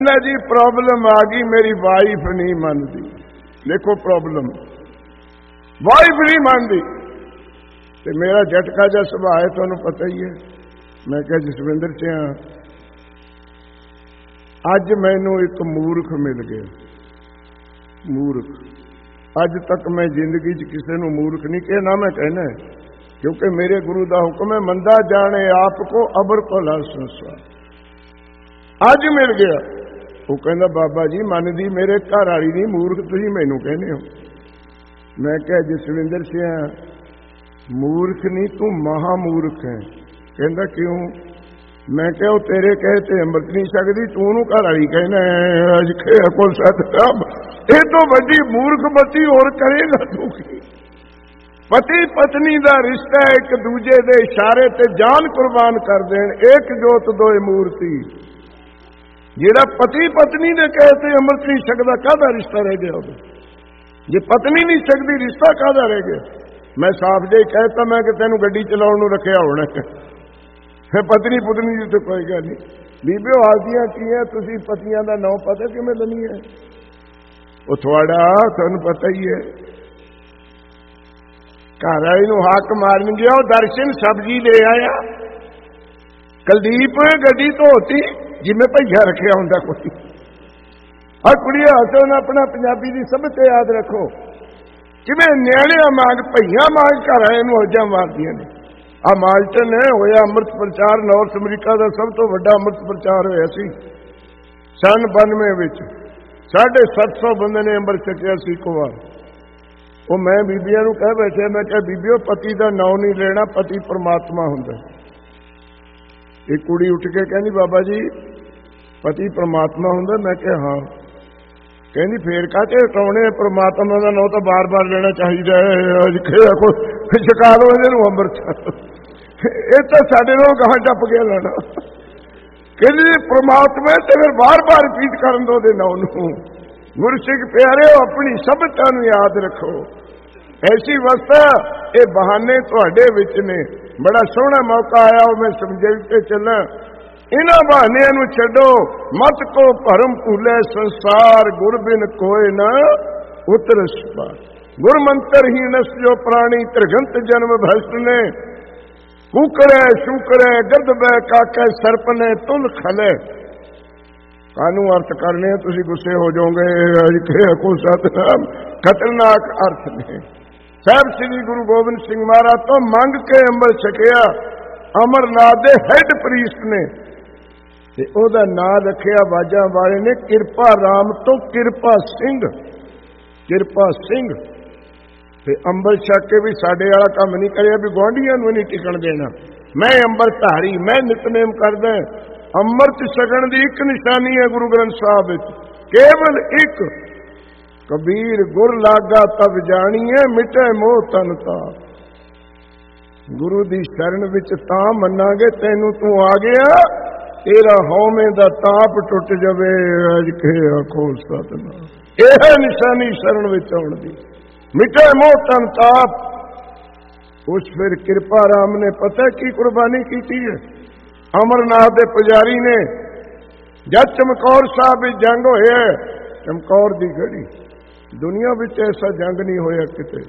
ना जी प्रॉब्लम आ गई, मेरी वाइफ नहीं मानती। देखो प्रॉब्लम, वाइफ नहीं मानती। तो मेरा झटका जा सुभाव है, तुहानू पता ही है। मैं क्या जसविंदर सिंह, अज मैनू एक मूर्ख मिल गया। मूर्ख, अज तक मैं जिंदगी च किसी को मूर्ख नहीं कहा, ना मैं कहना है, क्योंकि मेरे गुरु का हुक्म है, मंदा जाने आपको अबर भला संसार। अज मिल गया, वो कहना बाबा जी मनदी मेरे घर वाली नहीं, मूर्ख तुसीं मैनू कहने हो। मैं क्या जसविंदर सिंह मूर्ख नहीं, तू महामूर्ख है। कहता क्यों? मैं क्या तेरे कहे ते अमृत नहीं सकती, तू ओनू घर वाली कहना है। अज को सतनाम, ये तो वड्डी मूर्ख बती और करेगा तू की। पति पत्नी का रिश्ता एक दूजे के इशारे ते जान कुर्बान कर देन, एक जोत दोए मूर्ति। जेड़ा पति पत्नी ने कहते अमृत नहीं सकता, काहदा रिश्ता रह गया? जे पत्नी नहीं सकती, रिश्ता काहदा रह गया? मैं साफ जे कहता, मैं कि तेनू गड्डी चलाउण नूं रखिया होना, पत्नी पुतनी जी तो कोई गल नहीं। बीबिओ आदियां की है, तुसीं पतियां दा नाम पता किवें लनी है? वो थोड़ा तुहानू पता ही है। घर वाली नूं हक मारन गया, दर्शन सब्जी ले आया, कुलदीप गड्डी धोती जिमें भैया रखिया होंदा कोई। आ कुड़िया हसो ना, अपना पंजाबी की सभ्यता याद रखो, किवें न्याणिया मांग भैया मांग घर आए नूं हौजां मारदियां ने। आ माल्टन होया अमृत प्रचार, नॉर्थ अमरीका का सब तो वड्डा अमृत प्रचार होया सी सन 92 विच। 750 बंदे ने अमृत छकिया सी इक वार। वो मैं बीबियां नूं कह बैठे, मैं क्या बीबिओ पति का नाम नहीं लेना, पति परमात्मा हुंदा। एक कुड़ी उठ के कहनी बाबा जी पति परमात्मा हुंदा। मैं क्या हाँ। कहनी फेर काते हटाउणे, परमात्मा का नाम तो बार बार लेना चाहिए। छका लो इहनूं अमृत, ये तो साडे नालों गां टप गया लाना। कहनी परमात्मा ते फिर बार बार रिपीट करन दो दे नाम नूं। गुरु सिख प्यारे, अपनी सभ्यता नूं याद रखो। ऐसी अवस्था ये बहाने तुहाडे विच ने। बड़ा सोहना मौका आया, मैं समझाते चला, इन्हां बहानियां नूं छड्डो। मत को भरम भूले संसार, गुर बिन कोय न उतरस पार। गुर मंत्र ही नस जो प्राणी, त्रिगंत जन्म भ्रष्ट ने। कुकड़े शूकड़े गद बै काके, सर्प ने तुल खले। कानू अर्थ करने तुसीं गुस्से हो जाओगे, को सतनाम खतरनाक अर्थ ने। साहब श्री गुरु गोबिंद सिंह महाराज तो मंग के अमृत छकिया, अमरनाथ दे हेड प्रीस्ट ने, ते ओदा नाम रखिया बाजा वाले ने किरपा राम तो किरपा सिंह। किरपा सिंह ते अमृत छक के भी साडे वाला काम नहीं करिया भी गुआढ़ियां नूं नहीं टिकण देना। मैं अमृत धारी, मैं नितनेम करदा। अमृत छकण दी एक निशानी है गुरु ग्रंथ साहब विच, केवल एक। कबीर गुर लागा तब जानिए, मिटे मोह तन ताप। गुरु दी शरण विच तां मनांगे, तैनू तू आ गया, तेरा हौमे दा ताप टुट जावे। अज के आखो सतनाम, यह निशानी शरण विच आउण दी। मिटे मोह तन ताप। उस फिर किरपा राम ने पता की कुर्बानी की है? अमरनाथ दे पुजारी ने जब चमकौर साहब विच जंग होया, चमकौर दी गढ़ी, दुनिया विच ऐसा जंग नहीं होया किते।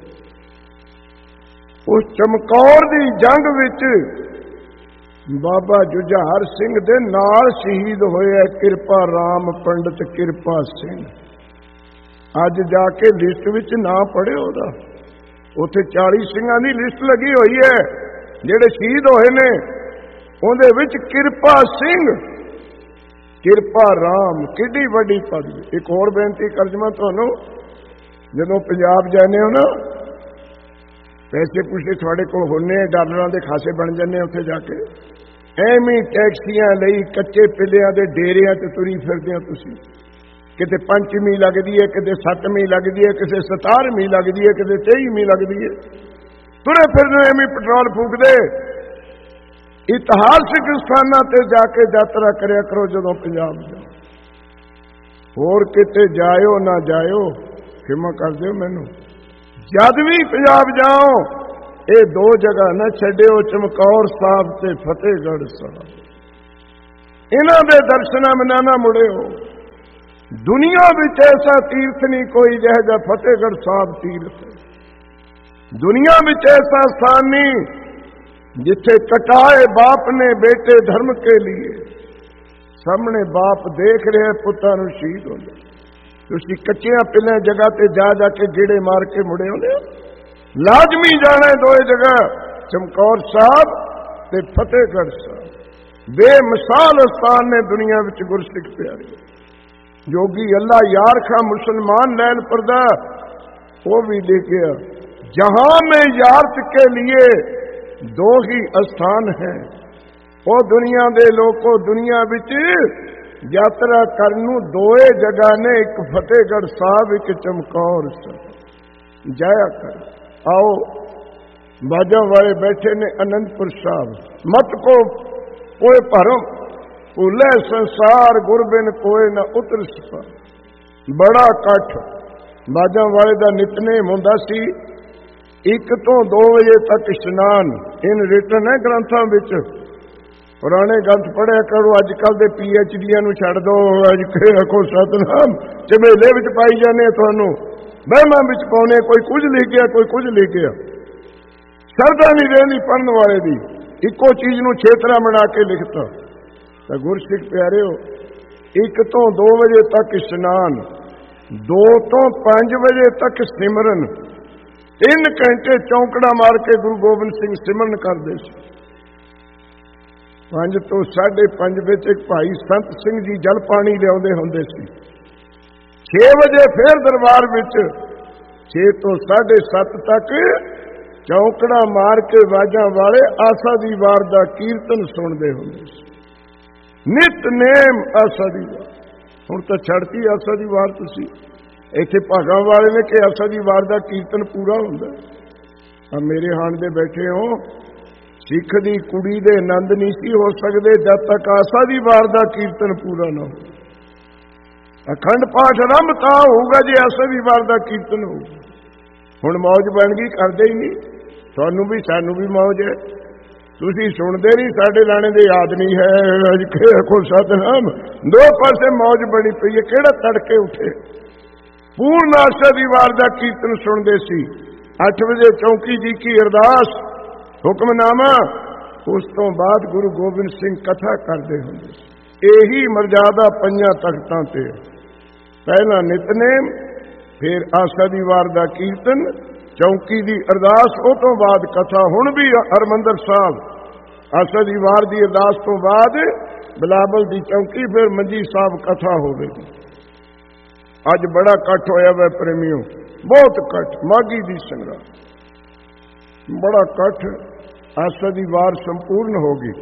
उस चमकौर दी जंग विच बाबा जुझार सिंह दे नाल शहीद होया किरपा राम पंडित किरपा सिंह। अज जाके लिस्ट विच ना पढ़िओ ओदा, उत्थे 40 सिंहां दी लिस्ट लगी हुई है जिहड़े शहीद होए ने। उहदे विच किरपा सिंह, किरपा राम, किड्डी वड्डी पदवी। एक होर बेनती कर जमा तुहानू, जदों पंजाब जाने हो ना, पैसे पूछे थोड़े को होने, डॉलरां दे खासे बन जाने उत्थे जाके। एवें टैक्सियां लई कच्चे पिलियां दे डेरियां ते तुरी फिरदे हो तुसीं। किते 5ਵੀਂ लगदी है, किते 7ਵੀਂ लगदी है, किते 17ਵੀਂ लगदी है, किते 23ਵੀਂ लगदी है। तुरे फिरदे एवें पेट्रोल फूकदे। इतिहासिक स्थानां ते जाके यात्रा करया करो जदों पंजाब जाओ। होर किते जायो ना जायो, क्षमा कर दिओ मैनू, जद भी पंजाब जाओ ये 2 जगह ना छड्डिओ, चमकौर साहब ते फतेहगढ़ साहब। इन्हां दे दर्शनां बिना ना मुड़िओ। दुनिया विच ऐसा तीर्थ नहीं कोई जैसा फतेहगढ़ साहब तीर्थ। दुनिया विच ऐसा स्थान नहीं जिथे कटाए बाप ने बेटे धर्म के लिए। सामने बाप देख रहे पुत्तां नूं शहीद होंदे, तुसीं कच्चियां पिल्लां जगह ते जा के गेड़े मार के मुड़े होंदे। लाजमी जाना है दो जगह, चमकौर साहब ते फतेहगढ़ साहब। बेमिसाल स्थान ने दुनिया विच गुरसिख प्यारे। योगी अल्लाह यार खां मुसलमान लैल पर्दा वो भी लिखिया, जहां में यारत के लिए दो ही स्थान हैं। वो दुनिया दे लोगों, दुनिया विच यात्रा करनू दोए जगह ने, एक फतेहगढ़ साहब एक चमकौर साहब। जाया कर आओ, बाजा वाले बैठे ने आनंदपुर साहब। मत को कोई भरम भूले संसार, गुरबिन कोई न उतर सका। बड़ा कठ बाजा वाले का नितनेम हुंदा सी। 1 ਤੋਂ 2 ਵਜੇ तक इशनान। इन रिटन है ग्रंथों विच, पुराने ग्रंथ पढ़िया करो। अजकल के PhD नूं छड्ड दो, अज आखो सतनाम झमेले विच पाई जाने, तुहानूं वहमां विच पाउने। कोई कुछ लिख गया, कोई कुछ लिख गया। शरधा नहीं रही पढ़न वाले दी, इको चीज नूं छेतरा बना के लिखता। तो गुरसिख प्यारे हो, 1 ਤੋਂ 2 ਵਜੇ तक इशनान, 2 ਤੋਂ 5 ਵਜੇ तक सिमरन। 3 ਘੰਟੇ ਚੌਂਕੜਾ ਮਾਰ ਕੇ ਗੁਰੂ ਗੋਬਿੰਦ ਸਿੰਘ ਸਿਮਰਨ ਕਰਦੇ ਸੀ। 5 ਤੋਂ 5:30 ਵਿੱਚ ਇੱਕ ਭਾਈ ਸੰਤ ਸਿੰਘ ਜੀ ਜਲ ਪਾਣੀ ਲਿਆਉਂਦੇ ਹੁੰਦੇ ਸੀ। 6 ਵਜੇ ਫਿਰ ਦਰਬਾਰ ਵਿੱਚ 6 ਤੋਂ 7:30 ਤੱਕ ਚੌਂਕੜਾ ਮਾਰ ਕੇ ਵਾਜਾਂ ਵਾਲੇ ਆਸਾ ਦੀ ਵਾਰ ਦਾ ਕੀਰਤਨ ਸੁਣਦੇ ਹੁੰਦੇ ਸੀ। ਨਿਤਨੇਮ ਆਸਾ ਦੀ ਵਾਰ। ਹੁਣ ਤਾਂ ਛੱਡਤੀ ਆਸਾ ਦੀ ਵਾਰ ਤੁਸੀਂ। ਇੱਥੇ ਭਾਗਾਂ ਵਾਲੇ ਨੇ ਕਿ ਆਸਾ ਦੀ ਵਾਰ ਦਾ ਕੀਰਤਨ ਪੂਰਾ ਹੁੰਦਾ। ਆ ਮੇਰੇ ਹਾਣ ਦੇ ਬੈਠੇ ਹੋ, ਸਿੱਖ ਦੀ ਕੁੜੀ ਦੇ ਆਨੰਦ ਨਹੀਂ ਸੀ ਹੋ ਸਕਦੇ ਜਦ ਤੱਕ ਆਸਾ ਦੀ ਵਾਰ ਦਾ ਕੀਰਤਨ ਪੂਰਾ ਨਾ ਹੋ। ਅਖੰਡ ਪਾਠ ਆਰੰਭ ਤਾਂ ਹੋਊਗਾ ਜੇ ਆਸਾ ਦੀ ਵਾਰ ਦਾ ਕੀਰਤਨ ਹੋਊਗਾ। ਹੁਣ ਮੌਜ ਬਣ ਗਈ, ਕਰਦੇ ਹੀ ਨਹੀਂ। ਤੁਹਾਨੂੰ ਵੀ ਸਾਨੂੰ ਵੀ ਮੌਜ ਹੈ, ਤੁਸੀਂ ਸੁਣਦੇ ਨਹੀਂ। ਸਾਡੇ ਲਾਣੇ ਦੇ ਯਾਦ ਨਹੀਂ ਹੈ, ਅਜ ਆਖੋ ਸਤਨਾਮ। 2 ਪਾਸੇ ਮੌਜ ਬਣੀ ਪਈ ਹੈ। ਕਿਹੜਾ ਤੜਕੇ ਉੱਠੇ ਪੂਰਨ ਆਸਾ ਦੀ ਵਾਰ ਦਾ ਕੀਰਤਨ ਸੁਣਦੇ ਸੀ। 8 ਵਜੇ ਚੌਂਕੀ ਜੀ ਕੀ ਅਰਦਾਸ, ਹੁਕਮਨਾਮਾ। ਉਸ ਤੋਂ ਬਾਅਦ ਗੁਰੂ ਗੋਬਿੰਦ ਸਿੰਘ ਕਥਾ ਕਰਦੇ ਹੁੰਦੇ ਸੀ। ਇਹੀ ਮਰਜ਼ਾਦਾ 5 ਤਖਤਾਂ ਤੇ। ਪਹਿਲਾਂ ਨਿਤਨੇਮ, ਫਿਰ ਆਸਾ ਦੀ ਵਾਰ ਦਾ ਕੀਰਤਨ, ਚੌਂਕੀ ਦੀ ਅਰਦਾਸ, ਉਹ ਤੋਂ ਬਾਅਦ ਕਥਾ। ਹੁਣ ਵੀ ਹਰਮੰਦਰ ਸਾਹਿਬ ਆਸਾ ਦੀ ਵਾਰ ਦੀ ਅਰਦਾਸ ਤੋਂ ਬਾਅਦ ਬਿਲਾਵਲ ਦੀ ਚੌਂਕੀ, ਫਿਰ ਮੰਜੀ ਸਾਹਿਬ ਕਥਾ ਹੋਵੇਗੀ। ਅੱਜ ਬੜਾ ਇਕੱਠ ਹੋਇਆ ਵਾ ਪ੍ਰੇਮੀਓ, ਬਹੁਤ ਇਕੱਠ। ਮਾਘੀ ਦੀ ਸੰਗਰਾਮ ਬੜਾ ਇਕੱਠ। ਆਸਾ ਦੀ ਵਾਰ ਸੰਪੂਰਨ ਹੋ ਗਈ।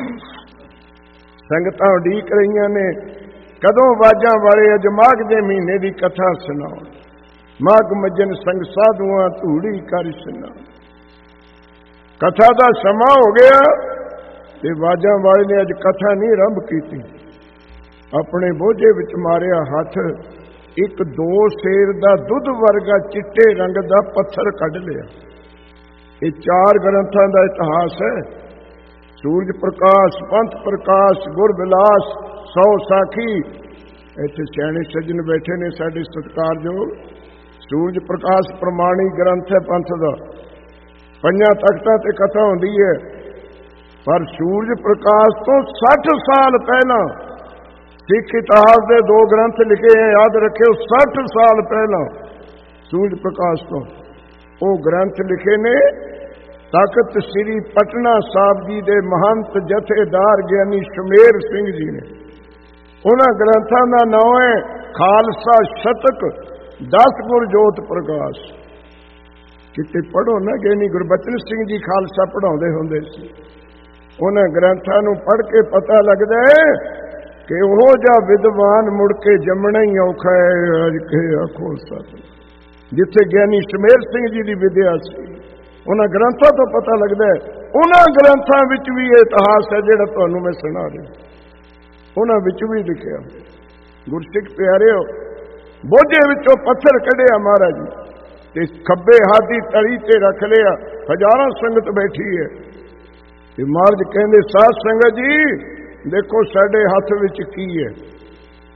ਸੰਗਤਾਂ ਉਡੀਕ ਰਹੀਆਂ ਨੇ ਕਦੋਂ ਵਾਜਾਂ ਵਾਲੇ ਅਜ ਮਾਘ ਦੇ ਮਹੀਨੇ ਦੀ ਕਥਾ ਸੁਣਾਉਣ। ਮਾਘ ਮੱਜਨ ਸੰਗ ਸਾਧੂਆਂ ਧੂੜੀ ਕਰ ਸੁਣਾ। ਕਥਾ ਦਾ ਸਮਾਂ ਹੋ ਗਿਆ ਤੇ ਵਾਜਾਂ ਵਾਲੇ ਨੇ ਅੱਜ ਕਥਾ ਨਹੀਂ ਆਰੰਭ ਕੀਤੀ। ਆਪਣੇ ਬੋਝੇ ਵਿੱਚ ਮਾਰਿਆ ਹੱਥ, 1-2 ਸੇਰ ਦਾ ਦੁੱਧ ਵਰਗਾ ਚਿੱਟੇ ਰੰਗ ਦਾ ਪੱਥਰ ਕੱਢ ਲਿਆ। ਇਹ 4 ਗ੍ਰੰਥਾਂ ਦਾ ਇਤਿਹਾਸ ਹੈ। ਸੂਰਜ ਪ੍ਰਕਾਸ਼, ਪੰਥ ਪ੍ਰਕਾਸ਼, ਗੁਰਬਿਲਾਸ, 100 ਸਾਖੀ। ਇੱਥੇ ਸਿਆਣੇ ਸੱਜਣ ਬੈਠੇ ਨੇ ਸਾਡੇ ਸਤਿਕਾਰਯੋਗ। ਸੂਰਜ ਪ੍ਰਕਾਸ਼ ਪ੍ਰਮਾਣੀ ਗ੍ਰੰਥ ਹੈ ਪੰਥ ਦਾ। 5 ਤਖਤਾਂ ਤੇ ਕਥਾ ਹੁੰਦੀ ਹੈ। ਪਰ ਸੂਰਜ ਪ੍ਰਕਾਸ਼ ਤੋਂ 60 ਸਾਲ ਪਹਿਲਾਂ ਸਿੱਖ ਇਤਿਹਾਸ ਦੇ 2 ਗ੍ਰੰਥ ਲਿਖੇ ਹੈ, ਯਾਦ ਰੱਖਿਓ। 60 ਸਾਲ ਪਹਿਲਾਂ ਸੂਰਜ ਪ੍ਰਕਾਸ਼ ਤੋਂ ਉਹ ਗ੍ਰੰਥ ਲਿਖੇ ਨੇ ਤਖਤ ਸ੍ਰੀ ਪਟਨਾ ਸਾਹਿਬ ਜੀ ਦੇ ਮਹੰਤ ਜਥੇਦਾਰ ਗਿਆਨੀ ਸ਼ਮੇਰ ਸਿੰਘ ਜੀ ਨੇ। ਉਹਨਾਂ ਗ੍ਰੰਥਾਂ ਦਾ ਨਾਮ ਹੈ ਖਾਲਸਾ ਸ਼ਤਕ, 10 ਗੁਰ ਜੋਤ ਪ੍ਰਕਾਸ਼। ਕਿਤੇ ਪੜ੍ਹੋ ਨਾ, ਗਿਆਨੀ ਗੁਰਬਚਨ ਸਿੰਘ ਜੀ ਖਾਲਸਾ ਪੜ੍ਹਾਉਂਦੇ ਹੁੰਦੇ ਸੀ। ਉਹਨਾਂ ਗ੍ਰੰਥਾਂ ਨੂੰ ਪੜ੍ਹ ਕੇ ਪਤਾ ਲੱਗਦਾ ਹੈ ਕਿ ਉਹ ਜਿਹਾ ਵਿਦਵਾਨ ਮੁੜ ਕੇ ਜੰਮਣਾ ਹੀ ਔਖਾ ਹੈ। ਅੱਜ ਕੇ ਆਖੋ ਸਤ, ਜਿੱਥੇ ਗਿਆਨੀ ਸ਼ਮੇਰ ਸਿੰਘ ਜੀ ਦੀ ਵਿਦਿਆ ਸੀ, ਉਹਨਾਂ ਗ੍ਰੰਥਾਂ ਤੋਂ ਪਤਾ ਲੱਗਦਾ ਹੈ। ਉਹਨਾਂ ਗ੍ਰੰਥਾਂ ਵਿੱਚ ਵੀ ਇਹ ਇਤਿਹਾਸ ਹੈ ਜਿਹੜਾ ਤੁਹਾਨੂੰ ਮੈਂ ਸੁਣਾ ਰਿਹਾ। ਉਹਨਾਂ ਵਿੱਚ ਵੀ ਲਿਖਿਆ। ਗੁਰਸਿੱਖ ਪਿਆਰਿਓ, ਬੋਝੇ ਵਿੱਚੋਂ ਪੱਥਰ ਕੱਢਿਆ ਮਹਾਰਾਜ ਜੀ ਤੇ ਖੱਬੇ ਹੱਥ ਦੀ ਤਲੀ ਤੇ ਰੱਖ ਲਿਆ। ਹਜ਼ਾਰਾਂ ਸੰਗਤ ਬੈਠੀ ਹੈ ਤੇ ਮਹਾਰਾਜ ਕਹਿੰਦੇ, ਸਾਧ ਸੰਗਤ ਜੀ ਦੇਖੋ ਸਾਡੇ ਹੱਥ ਵਿੱਚ ਕੀ ਹੈ।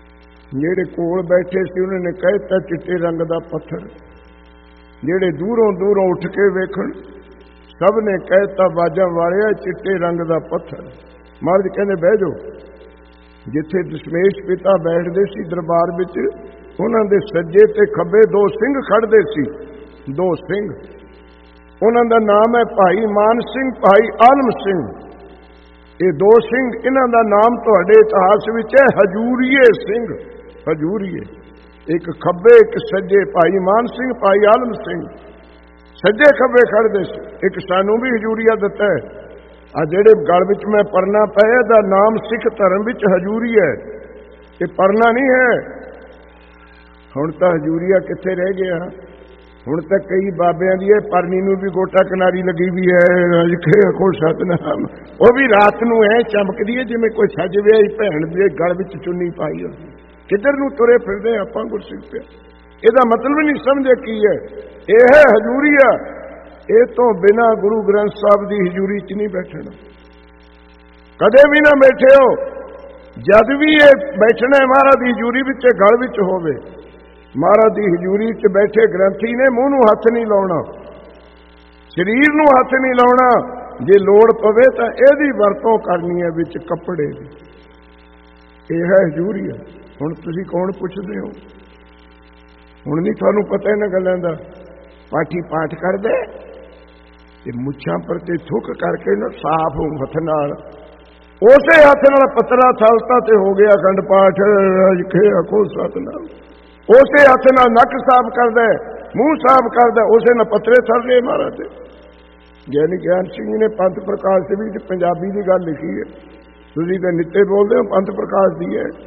ਜਿਹੜੇ ਕੋਲ ਬੈਠੇ ਸੀ ਉਹਨਾਂ ਨੇ ਕਹਿਤਾ ਚਿੱਟੇ ਰੰਗ ਦਾ ਪੱਥਰ। ਜਿਹੜੇ ਦੂਰੋਂ ਦੂਰੋਂ ਉੱਠ ਕੇ ਵੇਖਣ ਸਭ ਨੇ ਕਹਿਤਾ ਬਾਜਾਂ ਵਾਲਿਆ ਚਿੱਟੇ ਰੰਗ ਦਾ ਪੱਥਰ। ਮਹਾਰਾਜ ਕਹਿੰਦੇ ਬਹਿ ਜਾਓ। ਜਿੱਥੇ ਦਸ਼ਮੇਸ਼ ਪਿਤਾ ਬੈਠਦੇ ਸੀ ਦਰਬਾਰ ਵਿੱਚ, ਉਹਨਾਂ ਦੇ ਸੱਜੇ ਤੇ ਖੱਬੇ ਦੋ ਸਿੰਘ ਖੜਦੇ ਸੀ। ਦੋ ਸਿੰਘ, ਉਹਨਾਂ ਦਾ ਨਾਮ ਹੈ ਭਾਈ ਮਾਨ ਸਿੰਘ, ਭਾਈ ਆਲਮ ਸਿੰਘ। ਇਹ ਦੋ ਸਿੰਘ, ਇਹਨਾਂ ਦਾ ਨਾਮ ਤੁਹਾਡੇ ਇਤਿਹਾਸ ਵਿੱਚ ਹੈ ਹਜੂਰੀਏ ਸਿੰਘ। ਹਜੂਰੀਏ, ਇੱਕ ਖੱਬੇ ਇੱਕ ਸੱਜੇ, ਭਾਈ ਮਾਨ ਸਿੰਘ, ਭਾਈ ਆਲਮ ਸਿੰਘ ਸੱਜੇ ਖੱਬੇ ਖੜਦੇ ਸੀ। ਇੱਕ ਸਾਨੂੰ ਵੀ ਹਜੂਰੀਆ ਦਿੱਤਾ ਹੈ। ਆ ਜਿਹੜੇ ਗਲ ਵਿੱਚ ਮੈਂ ਪਰਨਾ ਪਾਇਆ ਦਾ ਨਾਮ ਸਿੱਖ ਧਰਮ ਵਿੱਚ ਹਜੂਰੀਆ ਹੈ, ਇਹ ਪਰਨਾ ਨਹੀਂ ਹੈ। ਹੁਣ ਤਾਂ ਹਜੂਰੀਆ ਕਿੱਥੇ ਰਹਿ ਗਿਆ? ਹੁਣ ਤਾਂ ਕਈ ਬਾਬਿਆਂ ਦੀ ਪਰਨੀ ਨੂੰ ਵੀ ਗੋਟਾ ਕਿਨਾਰੀ ਲੱਗੀ ਵੀ ਹੈ। ਅਜਖੇ ਕੋ ਸਤਨਾਮ, ਉਹ ਵੀ ਰਾਤ ਨੂੰ ਐ ਚਮਕਦੀ ਹੈ ਜਿਵੇਂ ਕੋਈ ਸੱਜ ਵਿਆਹੀ ਭੈਣ ਦੇ ਗਲ ਵਿੱਚ ਚੁੰਨੀ ਪਾਈ ਹੋਵੇ। ਕਿੱਧਰ ਨੂੰ ਤੁਰੇ ਫਿਰਦੇ ਆਪਾਂ ਗੁਰਸਿੱਖ ਪਿਆ? ਇਹਦਾ ਮਤਲਬ ਨਹੀਂ ਸਮਝੇ ਕੀ ਹੈ। ਇਹ ਹੈ ਹਜੂਰੀਆ। ਇਹ ਤੋਂ ਬਿਨਾਂ ਗੁਰੂ ਗ੍ਰੰਥ ਸਾਹਿਬ ਦੀ ਹਜੂਰੀ 'ਚ ਨਹੀਂ ਬੈਠਣਾ, ਕਦੇ ਵੀ ਨਾ ਬੈਠਿਓ। ਜਦ ਵੀ ਇਹ ਬੈਠਣਾ ਮਹਾਰਾਜ ਦੀ ਹਜੂਰੀ ਵਿੱਚ, ਗਲ ਵਿੱਚ ਹੋਵੇ। ਮਹਾਰਾਜ ਦੀ ਹਜੂਰੀ 'ਚ ਬੈਠੇ ਗ੍ਰੰਥੀ ਨੇ ਮੂੰਹ ਨੂੰ ਹੱਥ ਨਹੀਂ ਲਾਉਣਾ, ਸਰੀਰ ਨੂੰ ਹੱਥ ਨਹੀਂ ਲਾਉਣਾ। ਜੇ ਲੋੜ ਪਵੇ ਤਾਂ ਇਹਦੀ ਵਰਤੋਂ ਕਰਨੀ ਹੈ ਵਿੱਚ ਕੱਪੜੇ ਦੀ। ਇਹ ਹੈ ਹਜੂਰੀਆ। ਹੁਣ ਤੁਸੀਂ ਕੌਣ ਪੁੱਛਦੇ ਹੋ? ਹੁਣ ਨਹੀਂ ਤੁਹਾਨੂੰ ਪਤਾ ਇਹਨਾਂ ਗੱਲਾਂ ਦਾ। ਪਾਠੀ ਪਾਠ ਕਰਦੇ ਤੇ ਮੁੱਛਾਂ ਪਰ ਤੇ ਥੁੱਕ ਕਰਕੇ ਨਾ ਸਾਫ਼ ਹੱਥ ਨਾਲ, ਉਸੇ ਹੱਥ ਨਾਲ ਪਤਲਾ ਥਲਤਾ ਤੇ ਹੋ ਗਿਆ ਅਖੰਡ ਪਾਠ। ਅਜਖੇ ਆਖੋ ਸਤਨਾਮ। ਉਸੇ ਹੱਥ ਨਾਲ ਨੱਕ ਸਾਫ਼ ਕਰਦਾ, ਮੂੰਹ ਸਾਫ਼ ਕਰਦਾ, ਉਸੇ ਨਾਲ ਪੱਤਰੇ ਥਲਦੇ ਮਹਾਰਾਜ ਦੇ। ਗਿਆਨੀ ਗਿਆਨ ਸਿੰਘ ਜੀ ਨੇ ਪੰਥ ਪ੍ਰਕਾਸ਼ ਦੇ ਵਿੱਚ ਪੰਜਾਬੀ ਦੀ ਗੱਲ ਲਿਖੀ ਹੈ। ਤੁਸੀਂ ਤਾਂ ਨਿੱਤੇ ਬੋਲਦੇ ਹੋ, ਪੰਥ ਪ੍ਰਕਾਸ਼ ਦੀ ਹੈ।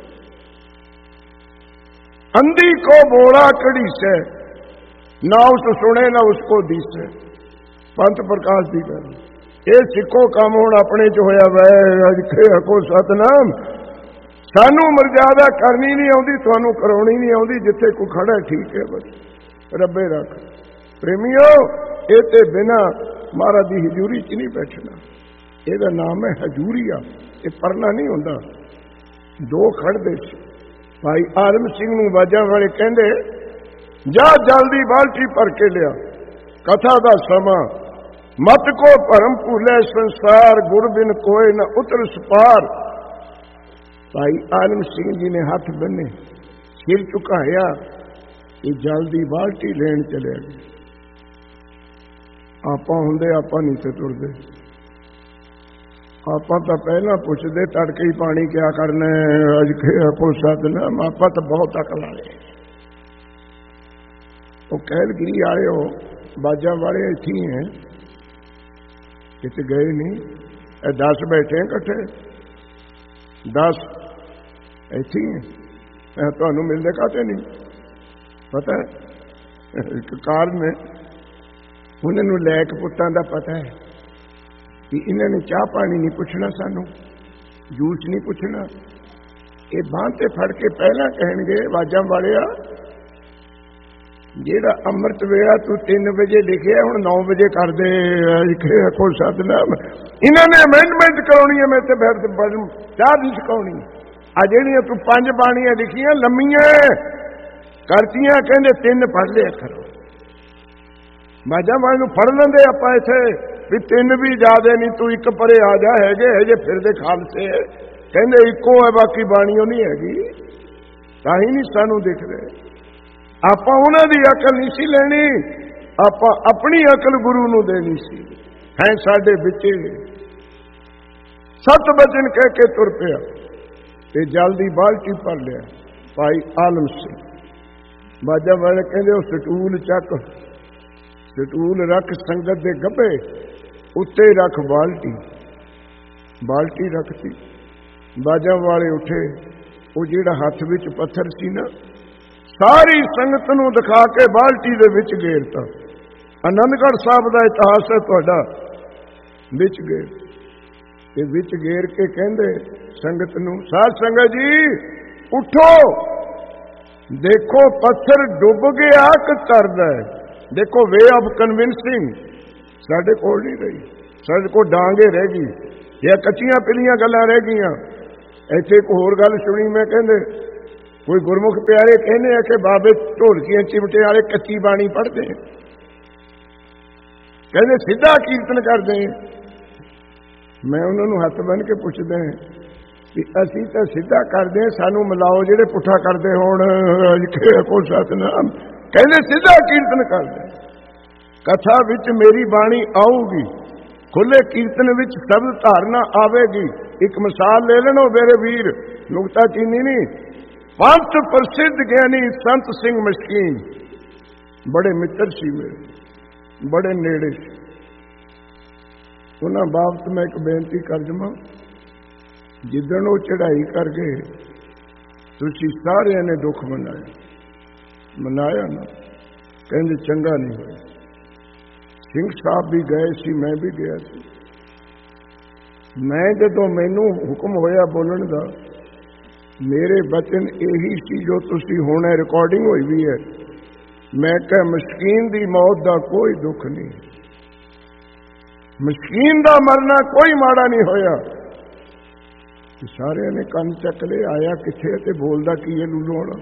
अंधी को बोला कड़ी से, ना उस सुने ना उसको दिसे। पंथ प्रकाश दी गल। ये सिखो काम हुण अपने च होया वै। अजखे हको सतनाम। सानू मर्यादा करनी नहीं आउंदी, तुहानू कराउणी नहीं आउंदी। जिथे कोई खड़ा ठीक है, बस रब्बे रख। प्रेमियो, ये ते बिना महाराज दी हजूरी च नहीं बैठना। ਇਹਦਾ नाम है हजूरीआ। ये परना नहीं हुंदा। दो खड़दे सी। भाई आलम सिंह नूं बाजां वाले कहंदे जा जल्दी बाल्टी भर के लिया, कथा दा समा। मत को भरम भूले संसार, गुर बिन कोई न उतर सपार। भाई आलम सिंह जी ने हाथ बन्ने, सिर झुकाया, ये जल्दी बाल्टी लेन चले गए। आपां हुंदे आपां नहीं ते तुरदे। ਆਪਾਂ ਤਾਂ ਪਹਿਲਾਂ ਪੁੱਛਦੇ ਤੜਕੇ ਹੀ ਪਾਣੀ ਕਿਆ ਕਰਨਾ ਹੈ। ਅਜਖੇ ਆਪੋ ਸਤਨਾਮ। ਆਪਾਂ ਤਾਂ ਬਹੁਤ ਅਕਲ ਵਾਲੇ। ਉਹ ਕਹਿਲਗਿਰੀ ਵਾਲੇ ਹੋ, ਬਾਜਾਂ ਵਾਲੇ ਇੱਥੇ ਹੀ ਹੈ, ਕਿਤੇ ਗਏ ਨਹੀਂ। ਇਹ 10 ਬੈਠੇ ਇਕੱਠੇ, 10 ਇੱਥੇ ਹੀ ਹੈ। ਤੁਹਾਨੂੰ ਮਿਲਦੇ ਕਾਹਤੇ ਨਹੀਂ ਪਤਾ? ਇੱਕ ਕਾਰਨ ਹੈ, ਉਹਨਾਂ ਨੂੰ ਲੈਕ ਪੁੱਤਾਂ ਦਾ ਪਤਾ ਹੈ कि इन्होंने चाह पानी नहीं पूछना, सानू जूस नहीं पूछना। ये बांह ते फड़ के पहला कहेंगे आवाजा वाले जेड़ा अमृत वेला तू 3 बजे लिखे हुण 9 बजे कर दे। को सतनाम। इन्होंने अमेंडमेंट करानी है। मैं तो फिर चाह नहीं सिखानी। आ जेड़ियां तू 5 बाणियां लिखियां लम्मियां करतियां, कहंदे 3 पढ़ लिया करो। बाजा वाले नूं फड़ लेंदे आपां इत्थे भी 3 भी ज्यादा नहीं, तू एक परे आ जा। है हजे फिरदे खालसे कहंदे इको है, बाकी बाणियों नहीं हैगी। तां ही नहीं सानू दिख रहे। आपां उन्हां दी अकल नहीं सी लेनी, आपां अपनी अकल गुरु नूं देनी सी। है साडे विच सत बचन कह के तुर पिया ते जल्दी बाल्टी भर लिया। भाई आलम सिंह बाजा वाले कहंदे सटूल चक, सटूल रख संगत दे गब्बे, उत्ते रख बाल्टी। बाल्टी रखती। बाजा वाले उठे, वो जिहड़ा हथ विच पत्थर सी ना, सारी संगत नूं दिखा के बाल्टी दे विच गेरता। आनंदगढ़ साहब दा इतिहास है तुहाडा। विच गेर ते विच गेर के कहंदे संगत नूं, साध संगत जी उठो, देखो पत्थर डुब गया कि तरदा है। देखो वे ऑफ कन्विंसिंग साढ़े कोल नहीं रही, साढ़े को डांगे रह गई, या कच्चियां पिलियां गल्लां रह गईयां। इत्थे एक होर गल सुनी मैं, कहंदे कोई गुरमुख प्यारे कहने हैं कि बाबे ढोलकियां चिमटे वाले कच्ची बाणी पढ़ते हैं, कहते सीधा कीर्तन करते हैं। मैं उन्होंने हथ बन के पूछदा कि असी तो सीधा करते हैं, सानू मिलाओ जेडे पुठा करते होण। को सतनाम कहते सीधा कीर्तन करते। कथा विच मेरी बाणी आऊगी, खुले कीर्तन विच शब्द धारना आवेगी। एक मिसाल ले लेनो मेरे वीर, नुकता चीनी नहीं। पंथ प्रसिद्ध ज्ञानी संत सिंह मशकीन बड़े मित्र सी मेरे, बड़े नेड़े सी। उन्हां बाबत मैं एक बेनती कर जमा, जिदन वो चढ़ाई कर गए तुसी सारिਆਂ ने दुख मनाया ना, कहंदे चंगा नहीं होया। सिंह साहब भी गए सी, मैं भी गया सी। मैं जदों मैनू हुक्म होया बोलण दा, मेरे बचन यही सी जो तुसी हुण रिकॉर्डिंग होई भी है। मैं कह मशकीन दी मौत दा कोई दुख नहीं, मशकीन दा मरना कोई माड़ा नहीं होया। सारे ने कंन चक ले, आया किथे ते बोलदा की है लूलू होना।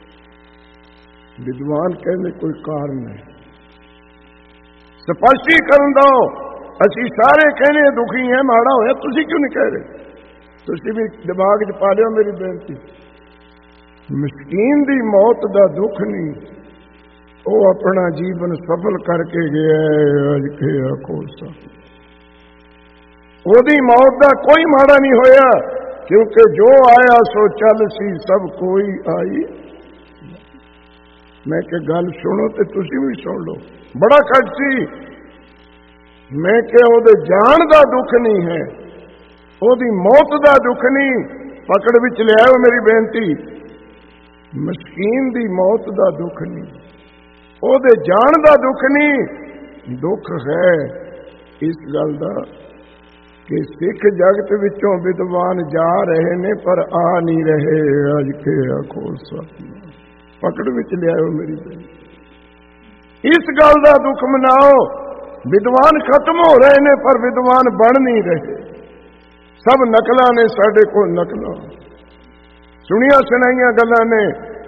विद्वान कहंदे कोई कारण नहीं, स्पष्टीकरण दो। असी सारे कहने दुखी हैं, माड़ा होया, तुसी क्यों नहीं कह रहे? तुसी भी दिमाग च पा लियो मेरी बेनती। मशकीन दी मौत दा दुख नहीं, वो अपना जीवन सफल करके गया। अज के आखो ओदी मौत दा कोई माड़ा नहीं होया, क्योंकि जो आया सो चल सी, सब कोई आई। मैं के गल सुनो ते तुसी भी सुन लो, बड़ा खट सी। मैं के ओदे जान दा दुख नहीं है, ओदी मौत दा दुख नहीं। पकड़ विच लियाओ मेरी बेनती, मशकीन दी मौत दा दुख नहीं, ओदे जान दा दुख नहीं। दुख है इस गल दा कि सिख जगत विचों विद्वान जा रहे ने पर आ नहीं रहे। अज के आखो सतनाम, पकड़ विच लियाओ मेरी बेनती। इस गल दा दुख मनाओ, विद्वान खत्म हो रहे ने पर विद्वान बन नहीं रहे। सब नकलां ने, साडे कोल नकलां सुनिया सुनाइया गल्लां ने।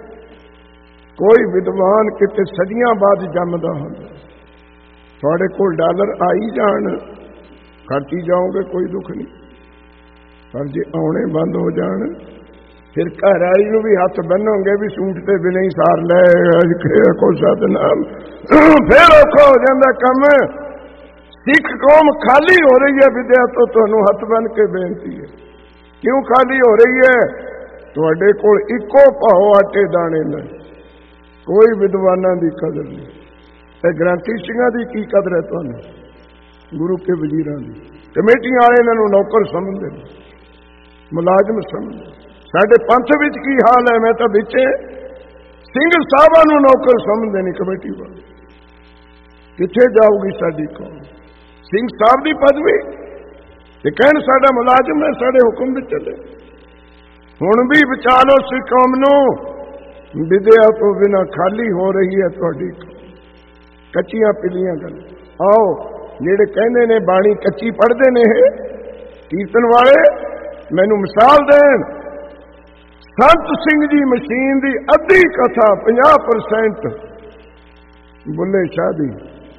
कोई विद्वान किते सदियां बाद जमदा हुंदा। तुहाडे कोल डॉलर आई जाण, खर्ची जाओगे कोई दुख नहीं, पर जे आउणे बंद हो जाण फिर घर आई नूं भी हथ बन्नोगे भी सूट ते बिना ही सार लै। अज को सतनाम, फिर औखा हो जांदा काम। सिख कौम खाली हो रही है विद्या तो तुहानूं हथ बन के बेनती है। क्यों खाली हो रही है? तुहाडे कोल इको भाओ आटे दाने ने, कोई विद्वानां दी कदर नहीं। ते ग्रंथी सिंहां दी की कदर है तुहानूं? गुरु के वजीरां दी, कमेटियां वाले इन्हां नूं नौकर समझदे ने, मुलाजम समझदे। साडे पंथ विच की हाल है? मैं तो विचे सिंह साहबां नूं नौकर समझदे नहीं कमेटी वाले। किथे जाऊगी साडी कौम? सिंह साहब की पदवी ते कहण साडा मुलाजम है, साडे हुक्म विच चले। हुण भी बचा लो सिख कौम नूं, विद्या तो बिना खाली हो रही है तुहाडी कच्चियां पिलियां गल। आओ जेड़े कहंदे ने बाणी कच्ची पढ़दे ने कीर्तन वाले, मैनूं मिसाल देण। संत सिंह जी मशीन दी अद्धी कथा 50% बुल्ले शाह दी,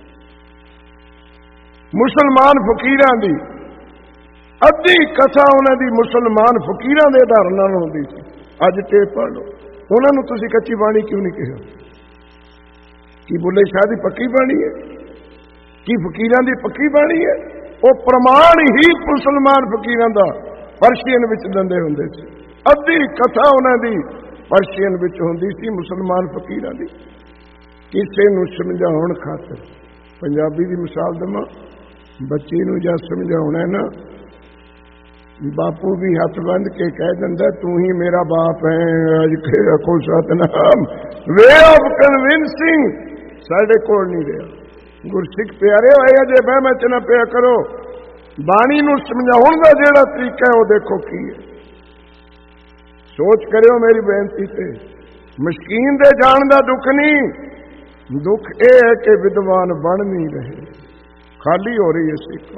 मुसलमान फकीरां दी अद्धी कथा उन्हां दी मुसलमान फकीरां दे आधार नाल हुंदी सी। अज टेप पढ़ लो, उन्हां नूं तुसीं कच्ची बाणी क्यों नहीं कहा? कि बुल्ले शाह दी पक्की बाणी है? कि फकीरां दी पक्की बाणी है? वो प्रमाण ही मुसलमान फकीरां दा पर्शियन विच दिंदे हुंदे सी। अद्धी कथा उन्हां दी पर्शियन विच हुंदी सी मुसलमान फकीरां दी। किसे नूं समझाउण खातर पंजाबी दी मिसाल देवां, बच्चे नूं जद समझाउणा ना, बापू भी हथ बंद के कह दिंदा तू ही मेरा बाप है। अज के आखो सतनाम, वे ऑफ कन्विंसिंग साडे कोल नहीं रहा। गुरसिख प्यारे होए जे बहमा च ना पिया करो। बाणी नूं समझाउण दा जिहड़ा तरीका है वो देखो की है। सोच करियो मेरी बेनती ते। मशकीन दे जाण दा दुख नहीं, दुख यह है कि विद्वान बन नहीं रहे, खाली हो रही है सिख।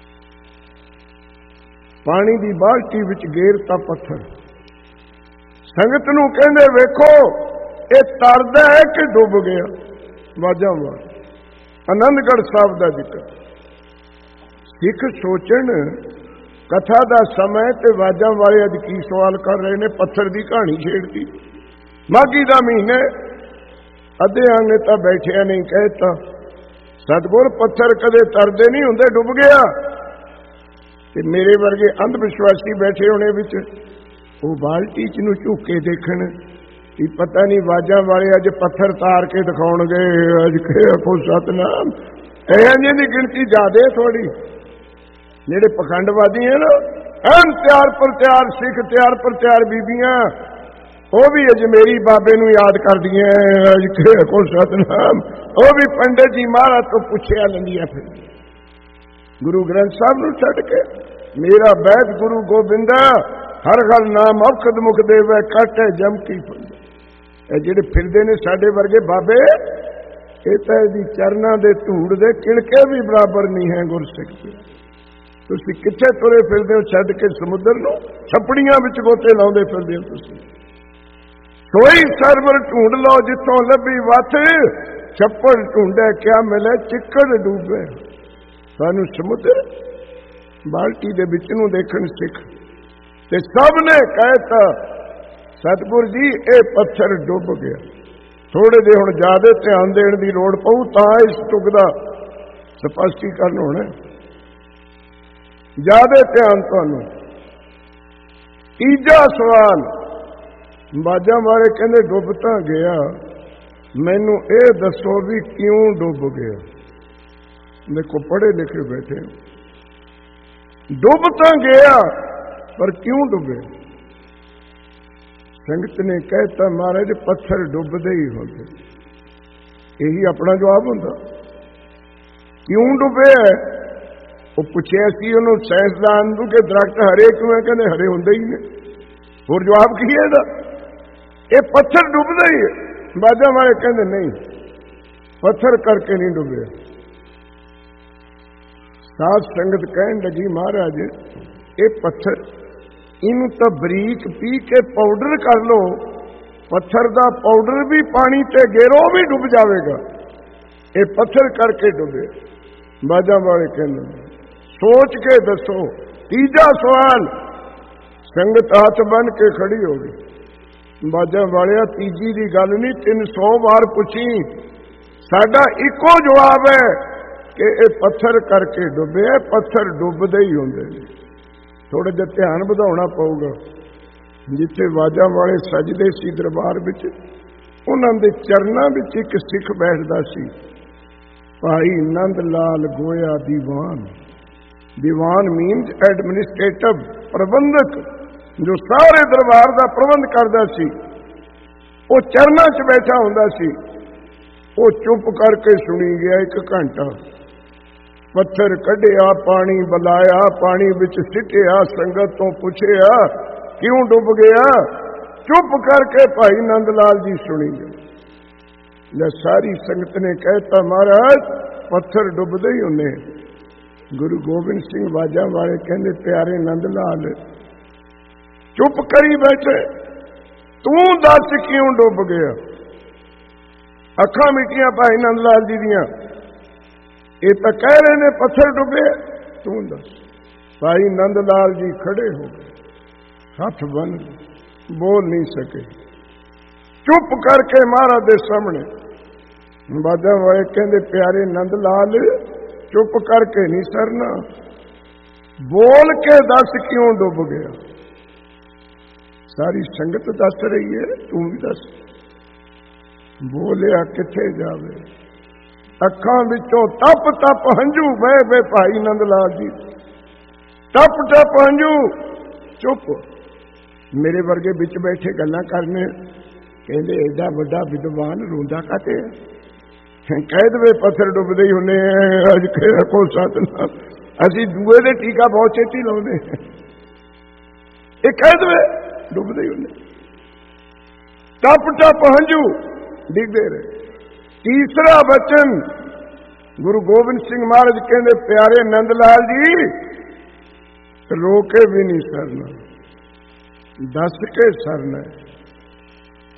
पानी की बाल्टी विच गेरता पत्थर, ਸੰਗਤ ਨੂੰ ਕਹਿੰਦੇ ਵੇਖੋ ਇਹ ਤਰਦਾ ਹੈ ਕਿ ਡੁੱਬ ਗਿਆ। ਵਾਜਾਂ ਮਾਰ ਆਨੰਦਗੜ੍ਹ ਸਾਹਿਬ ਦਾ ਜ਼ਿਕਰ। ਸਿੱਖ ਸੋਚਣ ਕਥਾ ਦਾ ਸਮਾਂ ਤੇ ਵਾਜਾਂ ਵਾਲੇ ਅੱਜ ਕੀ ਸਵਾਲ ਕਰ ਰਹੇ ਨੇ। ਪੱਥਰ ਦੀ ਕਹਾਣੀ ਛੇੜਤੀ। ਮਾਘੀ ਦਾ ਮਹੀਨਾ, ਅੱਧਿਆਂ ਨੇ ਤਾਂ ਬੈਠਿਆ ਨਹੀਂ ਕਹਿਤਾ ਸਤਿਗੁਰ ਪੱਥਰ ਕਦੇ ਤਰਦੇ ਨਹੀਂ ਹੁੰਦੇ, ਡੁੱਬ ਗਿਆ। ਤੇ ਮੇਰੇ ਵਰਗੇ ਅੰਧ ਵਿਸ਼ਵਾਸੀ ਬੈਠੇ ਹੋਣੇ ਵਿੱਚ, ਉਹ ਬਾਲਟੀ ਚ ਨੂੰ ਝੁੱਕ ਕੇ ਦੇਖਣ ਕਿ ਪਤਾ ਨਹੀਂ ਵਾਜਾਂ ਵਾਲੇ ਅੱਜ ਪੱਥਰ ਤਾਰ ਕੇ ਦਿਖਾਉਣਗੇ। ਅੱਜ ਕੋ ਸਤਨਾਮ ਇਹਨਾਂ ਦੀ ਗਿਣਤੀ ਜ਼ਿਆਦੇ ਥੋੜੀ। ਜਿਹੜੇ ਪਖੰਡਵਾਦੀ ਹੈ ਨਾ, ਐਨ ਤਿਆਰ ਪਰ ਤਿਆਰ ਸਿੱਖ, ਤਿਆਰ ਪਰ ਤਿਆਰ ਬੀਬੀਆਂ, ਉਹ ਵੀ ਅਜਮੇਰੀ ਬਾਬੇ ਨੂੰ ਯਾਦ ਕਰਦੀਆਂ। ਅੱਜ ਕੋ ਸਤਨਾਮ ਉਹ ਵੀ ਪੰਡਿਤ ਜੀ ਮਹਾਰਾਜ ਤੋਂ ਪੁੱਛਿਆ ਲੈਂਦੀਆਂ ਫਿਰ ਗੁਰੂ ਗ੍ਰੰਥ ਸਾਹਿਬ ਨੂੰ ਛੱਡ ਕੇ। ਮੇਰਾ ਬੈਠ ਗੁਰੂ ਗੋਬਿੰਦਾ ਹਰ ਗੱਲ ਨਾਮ ਔਖਦ ਮੁਖ ਦੇਵੇ ਕੱਟ ਜਮ ਕੀ ਫੁੱਲ। ਇਹ ਜਿਹੜੇ ਫਿਰਦੇ ਨੇ ਸਾਡੇ ਵਰਗੇ ਬਾਬੇ, ਇਹ ਤਾਂ ਇਹਦੀ ਚਰਨਾਂ ਦੇ ਧੂੜ ਦੇ ਕਿਣਕੇ ਵੀ ਬਰਾਬਰ ਨਹੀਂ ਹੈ ਗੁਰਸਿੱਖ ਦੇ। ਤੁਸੀਂ ਕਿੱਥੇ ਤੁਰੇ ਫਿਰਦੇ ਹੋ ਛੱਡ ਕੇ ਸਮੁੰਦਰ ਨੂੰ? ਛੱਪੜੀਆਂ ਵਿੱਚ ਗੋਤੇ ਲਾਉਂਦੇ ਫਿਰਦੇ ਹੋ ਤੁਸੀਂ। ਸੋਈ ਸਰਵਰ ਢੂੰਡ ਲਓ ਜਿੱਥੋਂ ਲੱਭੀ ਵੱਥ, ਛੱਪੜ ਢੂੰਡੇ ਕਿਆ ਮਿਲੇ ਚਿੱਕੜ ਡੂਬੇ। ਸਾਨੂੰ ਸਮੁੰਦਰ ਬਾਲਟੀ ਦੇ ਵਿੱਚ ਨੂੰ ਦੇਖਣ ਸਿੱਖ। ਤੇ ਸਭ ਨੇ ਕਹਿਤਾ ਸਤਿਗੁਰ ਜੀ ਇਹ ਪੱਥਰ ਡੁੱਬ ਗਿਆ। ਥੋੜੇ ਜਿਹੇ ਹੁਣ ਜ਼ਿਆਦਾ ਧਿਆਨ ਦੇਣ ਦੀ ਲੋੜ ਪਊ ਤਾਂ ਇਸ ਤੁਕ ਦਾ ਸਪਸ਼ਟੀਕਰਨ ਹੋਣਾ। ਜ਼ਿਆਦਾ ਧਿਆਨ ਤੁਹਾਨੂੰ। ਤੀਜਾ ਸਵਾਲ, ਬਾਜਾਂ ਵਾਲੇ ਕਹਿੰਦੇ ਡੁੱਬ ਤਾਂ ਗਿਆ, ਮੈਨੂੰ ਇਹ ਦੱਸੋ ਵੀ ਕਿਉਂ ਡੁੱਬ ਗਿਆ। ਦੇਖੋ ਪੜ੍ਹੇ ਲਿਖੇ ਬੈਠੇ, ਡੁੱਬ ਤਾਂ ਗਿਆ ਪਰ ਕਿਉਂ ਡੁੱਬੇ। ਸੰਗਤ ਨੇ ਕਹਿਤਾ ਮਹਾਰਾਜ ਪੱਥਰ ਡੁੱਬਦੇ ਹੀ ਹੁੰਦੇ। ਇਹੀ ਆਪਣਾ ਜਵਾਬ ਹੁੰਦਾ। ਕਿਉਂ ਡੁੱਬਿਆ? ਉਹ ਪੁੱਛਿਆ ਸੀ ਉਹਨੂੰ ਸਾਇੰਸਦਾਨ ਨੂੰ ਕਿ ਦਰਖਤ ਹਰੇ ਕਿਉਂ ਹੈ, ਕਹਿੰਦੇ ਹਰੇ ਹੁੰਦੇ ਹੀ ਨੇ। ਹੋਰ ਜਵਾਬ ਕੀ ਹੈ ਇਹਦਾ? ਇਹ ਪੱਥਰ ਡੁੱਬਦਾ ਹੀ ਹੈ। ਬਾਜਾਂ ਵਾਲੇ ਕਹਿੰਦੇ ਨਹੀਂ, ਪੱਥਰ ਕਰਕੇ ਨਹੀਂ ਡੁੱਬਿਆ। ਸਾਧ ਸੰਗਤ ਕਹਿਣ ਲੱਗੀ ਮਹਾਰਾਜ ਇਹ ਪੱਥਰ, ਇਹਨੂੰ ਤਾਂ ਬਰੀਕ ਪੀ ਕੇ ਪਾਊਡਰ ਕਰ ਲੋ, ਪੱਥਰ ਦਾ ਪਾਊਡਰ ਵੀ ਪਾਣੀ ਤੇ ਗੇਰੋ ਵੀ ਡੁੱਬ ਜਾਵੇਗਾ। ਇਹ ਪੱਥਰ ਕਰਕੇ ਡੁੱਬੇ। ਬਾਜਾਂ ਵਾਲੇ ਕਹਿੰਦੇ ਸੋਚ ਕੇ ਦੱਸੋ। ਤੀਜਾ ਸਵਾਲ, ਸੰਗਤ ਹੱਥ ਬੰਨ ਕੇ ਖੜੀ ਹੋ ਗਈ। ਬਾਜਾਂ ਵਾਲਿਆ ਤੀਜੀ ਦੀ ਗੱਲ ਨਹੀਂ, 300 ਵਾਰ ਪੁੱਛੀ, ਸਾਡਾ ਇੱਕੋ ਜਵਾਬ ਹੈ ਕਿ ਇਹ ਪੱਥਰ ਕਰਕੇ ਡੁੱਬਿਆ। ਪੱਥਰ ਡੁੱਬਦੇ ਹੀ ਹੁੰਦੇ ਨੇ। ਥੋੜਾ ਜਿਹਾ ਧਿਆਨ ਵਧਾਉਣਾ ਪਊਗਾ। ਜਿੱਥੇ ਵਾਜਾਂ ਵਾਲੇ ਸਜਦੇ ਸੀ ਦਰਬਾਰ ਵਿੱਚ, ਉਹਨਾਂ ਦੇ ਚਰਨਾਂ ਵਿੱਚ ਇੱਕ ਸਿੱਖ ਬੈਠਦਾ ਸੀ, ਭਾਈ ਨੰਦ ਲਾਲ ਗੋਇਆ ਦੀਵਾਨ। ਦੀਵਾਨ ਮੀਨਸ ਐਡਮਿਨਿਸਟ੍ਰੇਟਿਵ, ਪ੍ਰਬੰਧਕ, ਜੋ ਸਾਰੇ ਦਰਬਾਰ ਦਾ ਪ੍ਰਬੰਧ ਕਰਦਾ ਸੀ। ਉਹ ਚਰਨਾਂ 'ਚ ਬੈਠਾ ਹੁੰਦਾ ਸੀ। ਉਹ ਚੁੱਪ ਕਰਕੇ ਸੁਣੀ ਗਿਆ 1 ਘੰਟਾ। ਪੱਥਰ ਕੱਢਿਆ, ਪਾਣੀ ਬੁਲਾਇਆ, ਪਾਣੀ ਵਿੱਚ ਸਿੱਟਿਆ, ਸੰਗਤ ਤੋਂ ਪੁੱਛਿਆ ਕਿਉਂ ਡੁੱਬ ਗਿਆ। ਚੁੱਪ ਕਰਕੇ ਭਾਈ ਨੰਦ ਲਾਲ ਜੀ ਸੁਣੀ ਗਏ। ਜਦ ਸਾਰੀ ਸੰਗਤ ਨੇ ਕਹਿਤਾ ਮਹਾਰਾਜ ਪੱਥਰ ਡੁੱਬਦੇ ਹੀ ਹੁੰਦੇ। ਗੁਰੂ ਗੋਬਿੰਦ ਸਿੰਘ ਬਾਜਾਂ ਵਾਲੇ ਕਹਿੰਦੇ ਪਿਆਰੇ ਨੰਦ ਲਾਲ ਚੁੱਪ ਕਰੀ ਬੈਠੇ, ਤੂੰ ਦੱਸ ਕਿਉਂ ਡੁੱਬ ਗਿਆ। ਅੱਖਾਂ ਮਿੱਟੀਆਂ ਭਾਈ ਨੰਦ ਲਾਲ ਜੀ ਦੀਆਂ। ਇਹ ਤਾਂ ਕਹਿ ਰਹੇ ਨੇ ਪੱਥਰ ਡੁੱਬੇ, ਤੂੰ ਦੱਸ। ਭਾਈ ਨੰਦ ਲਾਲ ਜੀ ਖੜੇ ਹੋ ਗਏ, ਹੱਥ ਬੰਨ ਬੋਲ ਨਹੀਂ ਸਕੇ। ਚੁੱਪ ਕਰਕੇ ਮਹਾਰਾਜ ਦੇ ਸਾਹਮਣੇ। ਬਾਜਾਂ ਵਾਲੇ ਕਹਿੰਦੇ ਪਿਆਰੇ ਨੰਦ ਲਾਲ ਚੁੱਪ ਕਰਕੇ ਨਹੀਂ ਸਰਨਾ, ਬੋਲ ਕੇ ਦੱਸ ਕਿਉਂ ਡੁੱਬ ਗਿਆ। ਸਾਰੀ ਸੰਗਤ ਦੱਸ ਰਹੀ ਹੈ, ਤੂੰ ਵੀ ਦੱਸ। ਬੋਲਿਆ ਕਿੱਥੇ ਜਾਵੇ। ਅੱਖਾਂ ਵਿੱਚੋਂ ਤਪ ਤਪ ਹੰਝੂ ਵਹਿ ਵਹਿ ਭਾਈ ਨੰਦ ਲਾਲ ਜੀ, ਟਪ ਟਪ ਹੰਝੂ। ਚੁੱਪ। ਮੇਰੇ ਵਰਗੇ ਵਿੱਚ ਬੈਠੇ ਗੱਲਾਂ ਕਰਨੇ, ਕਹਿੰਦੇ ਐਡਾ ਵੱਡਾ ਵਿਦਵਾਨ ਰੋਂਦਾ ਕਾਤੇ ਕਹਿ ਦੇਵੇ ਪੱਥਰ ਡੁੱਬਦੇ ਹੀ ਹੁੰਦੇ ਆ। ਅੱਜ ਕੋ ਸਤਨਾਮ, ਅਸੀਂ ਦੂਏ ਦੇ ਟੀਕਾ ਬਹੁਤ ਛੇਤੀ ਲਾਉਂਦੇ। ਇਹ ਕਹਿ ਦੇਵੇ ਡੁੱਬਦੇ ਹੀ ਹੁੰਦੇ। ਟਪ ਟਪ ਹੰਝੂ ਡਿੱਗਦੇ ਰਹੇ। ਤੀਸਰਾ ਬਚਨ ਗੁਰੂ ਗੋਬਿੰਦ ਸਿੰਘ ਮਹਾਰਾਜ ਕਹਿੰਦੇ ਪਿਆਰੇ ਨੰਦ ਲਾਲ ਜੀ ਰੋ ਕੇ ਵੀ ਨਹੀਂ ਸਰਨਾ, ਦੱਸ ਕੇ ਸਰਨਾ।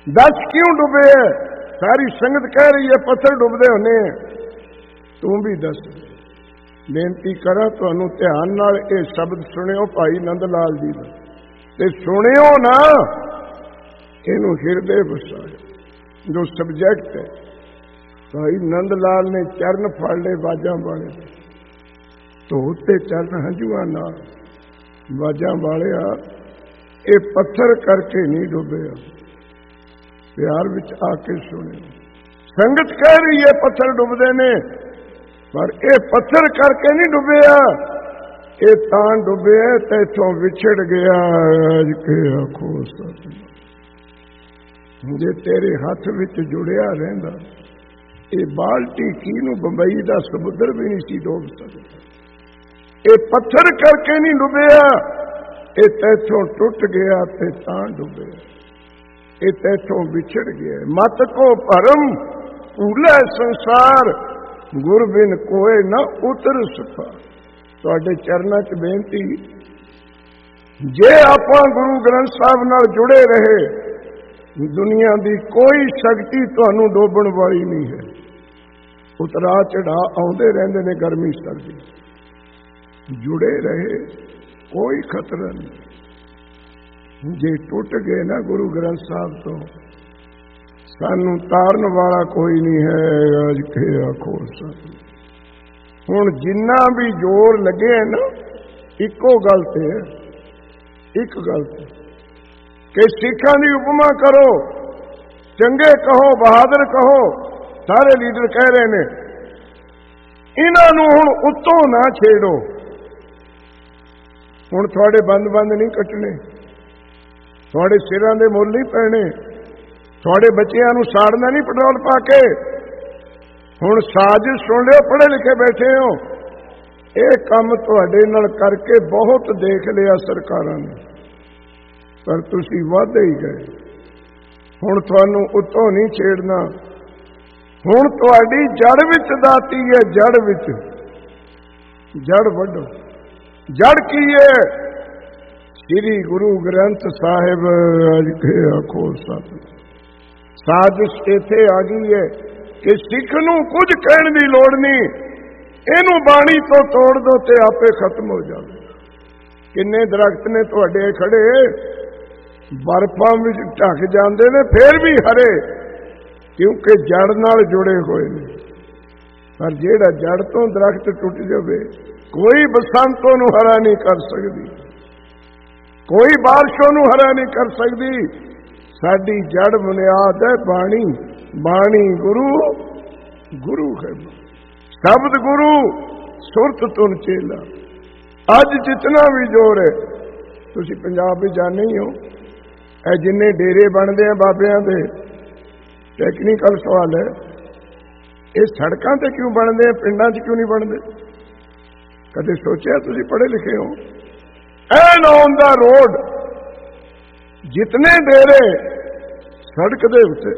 दस क्यों डुबे है? सारी संगत कह रही है पत्थर डुबदे होने, तू भी दस। बेनती करा तुहानू ध्यान नाल ये शब्द सुनियो भाई नंद लाल जी का, ते सुनियो ना, इनू हिरदे बसायो। जो सबजैक्ट है भाई नंद लाल ने चरण फड़ ले बाजा वाले, धोते चरण हंजुआ ना बाजा वाले, ये पत्थर करके नहीं डुबे, प्यार विच आके सुने। संगत कह रही है पत्थर डुबदे ने, पर ये पत्थर करके नहीं डुबे, ये तां डुबे तैथों विछड़ गया अज के आखो सतनाम। जे तेरे हथ विच जुड़िया रहिंदा ये बाल्टी किनू बंबई का समुद्र भी नहीं सी डोब सकता। ये पत्थर करके नहीं डुबया, ये तैथों टुट गया ते तां डुबया, ये तैथों विछड़ गया। मत को भरम भूले संसार, गुर बिन कोई न उतर सका। तुहाडे चरनां च बेनती, जे आपां गुरु ग्रंथ साहब नाल जुड़े रहे, दुनिया की कोई शक्ति तुहानू डोबण वाली नहीं है। उतरा चढ़ा आउंदे रहिंदे ने, गर्मी सर्दी, जुड़े रहे कोई खतरा नहीं। जे टुट गए ना गुरु ग्रंथ साहब तो सानू तारन वाला कोई नहीं है अज के आखो सतनाम। हुण जिन्ना भी जोर लगे है ना, इको गल ते है, एक गल ते कि सिखां दी उपमा करो, चंगे कहो, बहादुर कहो, सारे लीडर कह रहे ने, इन्हां हुण उत्तों ना छेड़ो। हुण थोड़े बंद बंद नहीं कटने, थोड़े सिरां दे मुल नहीं पैने, थोड़े बच्चियां नूं साड़ना नहीं पेट्रोल पा के। हुण साजिश सुन लियो, पढ़े लिखे बैठे हो, ये काम तुहाडे नाल करके बहुत देख लिया सरकारां ने, पर तुसीं वध ही गए। हुण तुहानूं उत्तों नहीं छेड़ना, हुण तुहाडी जड़ विच दाती है, जड़ विच जड़ वड्डो। जड़ की है? श्री गुरु ग्रंथ साहिब अज के आखो सतनाम। साजिश इत्थे आ गई है कि सिख नूं कुछ कहण दी लोड़ नहीं, इहनूं बाणी तो तोड़ दो ते आपे खत्म हो जावे। किन्ने दरख्त ने तुहाडे खड़े बर्फां विच ढक जांदे ने, फिर भी हरे, क्योंकि जड़ नाल जुड़े हुए ने। पर जेड़ा जड़ तो दरख्त टुट जावे, कोई बसंतों नूं हरा नहीं कर सकती, कोई बारिशों नूं हरा नहीं कर सकती। साडी जड़ बुनियाद है बाणी, बाणी गुरु, गुरु है शब्द गुरु, सुरत तुन चेला। अज जितना भी जोर है, तुसीं पंजाब भी जाने ही हो, ए जिन्ने डेरे बनते हैं बाबियां दे, टैक्नीकल सवाल है, ये सड़कों ते क्यों बनते हैं, पिंडां च क्यों नहीं बनते? कदे सोचा? तुसीं पढ़े लिखे हो? एन ऑन द रोड जितने डेरे सड़क दे उत्ते,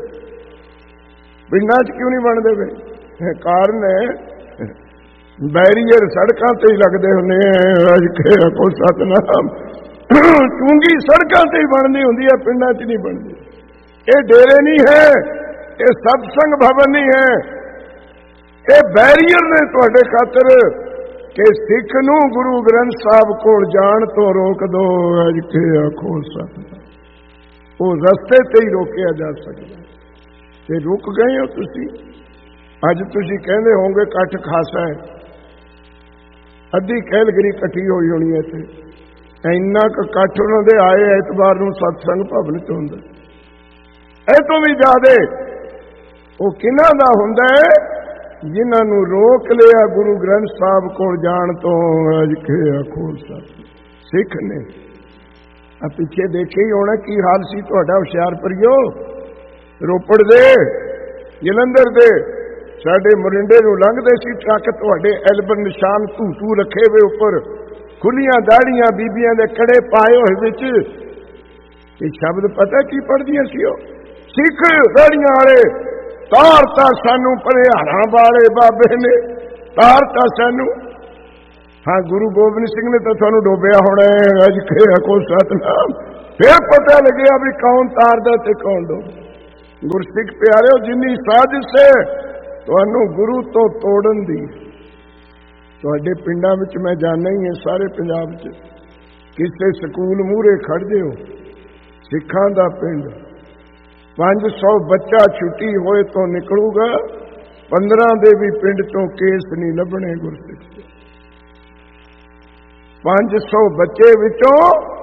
पिंडां च क्यों नहीं बनते पे? कारण है बैरीयर सड़कों ते ही लगते होंगे। अज के आखो सतनाम। चूंगी सड़कों ते ही बनती होंगी है, पिंडां च नहीं बनती। ये डेरे नहीं है, ये सत्संग भवन नहीं है, ये बैरीयर ने तुहाडे खातर कि सिख नूं गुरु ग्रंथ साहब कोल जाण तो रोक दो। अज के आखो सतनाम। वो रस्ते ते ही रोकिया जा सकता, ते रुक गए हो तुसीं। अज तुसीं कहंदे होंगे कट्ठ खासा है, अद्धी कैलगरी इकट्ठी होई होनी है इत्थे, इन्ना क कट्ठ उन्हां दे आए एतवार नूं सत्संग भवन च हुंदा। इह तों भी ज्यादा वो किन्हां दा हुंदा है? जिन्हों रोक लिया गुरु ग्रंथ साहब को जान तो। अज के आखो सिख ने पिछे देखे ही होना की हाल सी तुहाडा हुशियारपुरियो, रोपड़ दे, जलंधर दे, साडे मोरिंडे नूं लंघदे सी ट्रक, तुहाडे एल्बन निशान धू रखे हुए उपर, खुलियां दाड़ियां, बीबियां दे कड़े पाए हुए विच। ये शब्द पता की पढ़दियां सी? सिख दाड़ियां वाले तारता सानू परिहारां वाले बाबे ने, तारता सानू। हाँ, गुरु गोबिंद सिंह ने तो थानू डोबिया होना है। अज के आखो सतनाम। फिर पता लगे भी कौन तारदा ते कौन डोब। ਗੁਰਸਿੱਖ ਪਿਆਰਿਓ, ਜਿੰਨੀ ਸਾਜ਼ਿਸ਼ ਹੈ ਤੁਹਾਨੂੰ ਗੁਰੂ ਤੋਂ ਤੋੜਨ ਦੀ। ਤੁਹਾਡੇ ਪਿੰਡਾਂ ਵਿੱਚ ਮੈਂ ਜਾਣਾ ਹੀ ਹੈ, ਸਾਰੇ ਪੰਜਾਬ 'ਚ ਕਿਸੇ ਸਕੂਲ ਮੂਹਰੇ ਖੜ ਜਿਓ, ਸਿੱਖਾਂ ਦਾ ਪਿੰਡ, 500 ਬੱਚਾ ਛੁੱਟੀ ਹੋਏ ਤੋਂ ਨਿਕਲੂਗਾ, 15 ਦੇ ਵੀ ਪਿੰਡ ਚੋਂ ਕੇਸ ਨਹੀਂ ਲੱਭਣੇ ਗੁਰਸਿੱਖ ਦੇ। 500 ਬੱਚੇ ਵਿੱਚੋਂ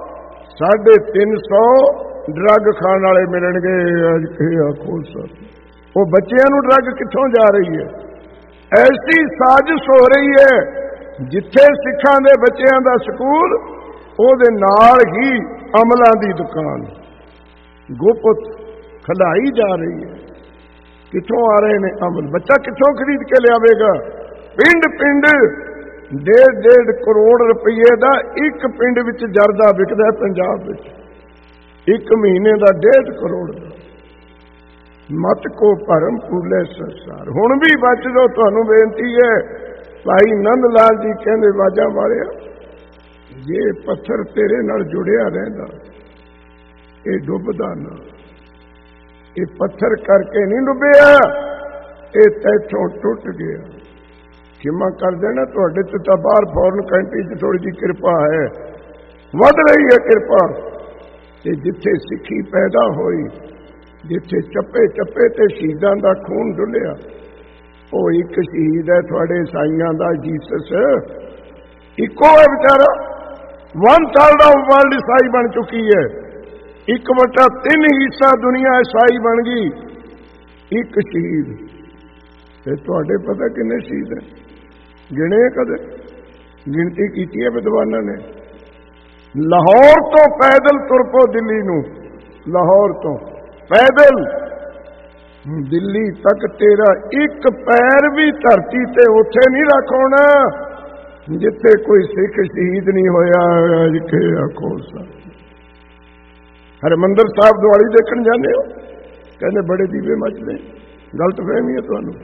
350 ਡਰੱਗ ਖਾਣ ਵਾਲੇ ਮਿਲਣਗੇ। ਅੱਜ ਕੀ ਆਖੋ ਸਰ, ਉਹ ਬੱਚਿਆਂ ਨੂੰ ਡਰੱਗ ਕਿੱਥੋਂ ਜਾ ਰਹੀ ਹੈ? ਐਸੀ ਸਾਜ਼ਿਸ਼ ਹੋ ਰਹੀ ਹੈ, ਜਿੱਥੇ ਸਿੱਖਾਂ ਦੇ ਬੱਚਿਆਂ ਦਾ ਸਕੂਲ, ਉਹਦੇ ਨਾਲ ਹੀ ਅਮਲਾਂ ਦੀ ਦੁਕਾਨ ਗੁਪਤ ਖਲਾਈ ਜਾ ਰਹੀ ਹੈ। ਕਿੱਥੋਂ ਆ ਰਹੇ ਨੇ ਅਮਲ? ਬੱਚਾ ਕਿੱਥੋਂ ਖਰੀਦ ਕੇ ਲਿਆਵੇਗਾ? ਪਿੰਡ ਪਿੰਡ 1.5 ਕਰੋੜ ਰੁਪਏ ਦਾ ਇੱਕ ਪਿੰਡ ਵਿੱਚ ਜਰਦਾ ਵਿਕਦਾ ਪੰਜਾਬ ਵਿੱਚ, ਇੱਕ ਮਹੀਨੇ ਦਾ 1.5 ਕਰੋੜ ਦਾ। ਮਤ ਕੋ ਭਰਮ ਭੁੱਲੇ ਸੰਸਾਰ। ਹੁਣ ਵੀ ਬਚ ਜਾਓ, ਤੁਹਾਨੂੰ ਬੇਨਤੀ ਹੈ। ਭਾਈ ਨੰਦ ਲਾਲ ਜੀ ਕਹਿੰਦੇ, ਵਾਜਾਂ ਵਾਲਿਆ, ਜੇ ਪੱਥਰ ਤੇਰੇ ਨਾਲ ਜੁੜਿਆ ਰਹਿੰਦਾ, ਇਹ ਡੁੱਬਦਾ ਨਾ। ਇਹ ਪੱਥਰ ਕਰਕੇ ਨਹੀਂ ਡੁੱਬਿਆ, ਇਹ ਤੈਥੋਂ ਟੁੱਟ ਗਿਆ। ਖਿਮਾ ਕਰ ਦੇਣਾ, ਤੁਹਾਡੇ ਚ ਤਾਂ ਬਾਹਰ ਫੋਰਨ ਕੰਟਰੀ 'ਚ ਥੋੜੀ ਜਿਹੀ ਕਿਰਪਾ ਹੈ, ਵੱਧ ਰਹੀ ਹੈ ਕਿਰਪਾ। ਤੇ ਜਿੱਥੇ ਸਿੱਖੀ ਪੈਦਾ ਹੋਈ, ਜਿੱਥੇ ਚੱਪੇ ਚੱਪੇ ਤੇ ਸ਼ਹੀਦਾਂ ਦਾ ਖੂਨ ਡੁੱਲਿਆ, ਉਹ ਇੱਕ ਸ਼ਹੀਦ ਹੈ ਤੁਹਾਡੇ ਈਸਾਈਆਂ ਦਾ, ਜੀਸਸ। ਇੱਕੋ ਹੈ ਵਿਚਾਰਾ, 1/3 ਆਫ ਵਰਲਡ ਈਸਾਈ ਬਣ ਚੁੱਕੀ ਹੈ। 1/3 ਹਿੱਸਾ ਦੁਨੀਆ ਈਸਾਈ ਬਣ ਗਈ, ਇੱਕ ਸ਼ਹੀਦ। ਤੇ ਤੁਹਾਡੇ ਪਤਾ ਕਿੰਨੇ ਸ਼ਹੀਦ ਹੈ? ਗਿਣੇ ਕਦੇ? ਗਿਣਤੀ ਕੀਤੀ ਹੈ ਵਿਦਵਾਨਾਂ ਨੇ? ਲਾਹੌਰ ਤੋਂ ਪੈਦਲ ਤੁਰ ਪੋ ਦਿੱਲੀ ਨੂੰ, ਲਾਹੌਰ ਤੋਂ ਪੈਦਲ ਦਿੱਲੀ ਤੱਕ, ਤੇਰਾ ਇੱਕ ਪੈਰ ਵੀ ਧਰਤੀ ਤੇ ਉੱਥੇ ਨਹੀਂ ਰੱਖਣਾ ਜਿੱਥੇ ਕੋਈ ਸਿੱਖ ਸ਼ਹੀਦ ਨਹੀਂ ਹੋਇਆ। ਅੱਜ ਕੇ ਆਖੋ ਸਰ, ਹਰਿਮੰਦਰ ਸਾਹਿਬ ਦੀਵਾਲੀ ਦੇਖਣ ਜਾਂਦੇ ਹੋ, ਕਹਿੰਦੇ ਬੜੇ ਦੀਵੇ ਮੱਚਦੇ। ਗਲਤ ਫਹਿਮੀ ਹੈ ਤੁਹਾਨੂੰ।